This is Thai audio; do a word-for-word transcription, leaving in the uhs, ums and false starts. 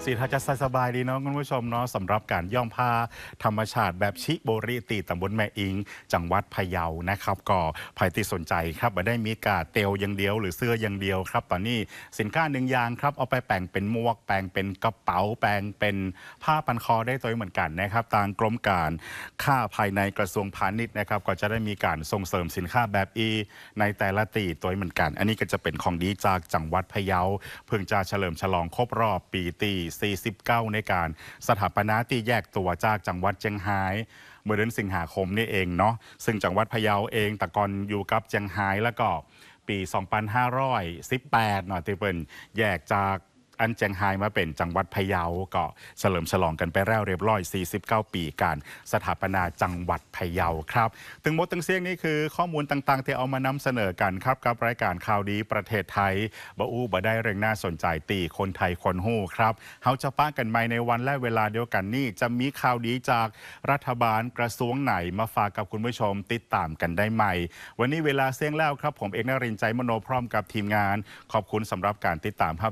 สีทาจะสบายดีเนาะคุณผู้ชมเนาะสำหรับการย่องผ้าธรรมชาติแบบชิโบริตีตำบลแม่อิงจังหวัดพะเยานะครับก็ใครที่สนใจครับมาได้มีกาเตลอย่างเดียวหรือเสื้ออย่างเดียวครับตอนนี้สินค้าหนึ่งอย่างครับเอาไปแปลงเป็นหมวกแปลงเป็นกระเป๋าแปลงเป็นผ้าพันคอได้ตัวเหมือนกันนะครับทางกรมการค้าภายในกระทรวงพาณิชย์นะครับก็จะได้มีการส่งเสริมสินค้าแบบอีในแต่ละตีตัวเหมือนกันอันนี้ก็จะเป็นของดีจากจังหวัดพะเยาเพิ่งจะเฉลิมฉลองครบรอบปีตีสี่สิบเก้าในการสถาปนาที่แยกตัวจากจังหวัดเชียงรายเมื่อเดือนสิงหาคมนี่เองเนาะซึ่งจังหวัดพะเยาเองแต่ก่อนอยู่กับเชียงรายแล้วก็ปีสองพันห้าร้อยสิบแปดเนาะที่เป็นแยกจากอันเจียงไฮ้มาเป็นจังหวัดพะเยาก็เฉลิมฉลองกันไปแล้วเรียบร้อยสี่สิบเก้าปีการสถาปนาจังหวัดพะเยาครับถึงหมดถึงเสียงนี้คือข้อมูลต่างๆที่เอามานำเสนอกันครับกับรายการข่าวดีประเทศไทยบะอู้บะได้เรื่องน่าสนใจตีคนไทยคนหู้ครับเฮาจะป้ากันใหม่ในวันและเวลาเดียวกันนี่จะมีข่าวดีจากรัฐบาลกระทรวงไหนมาฝากกับคุณผู้ชมติดตามกันได้ใหม่วันนี้เวลาเสียงแล้วครับผมเอกนรินทร์ใจมโนพร้อมกับทีมงานขอบคุณสำหรับการติดตามครับ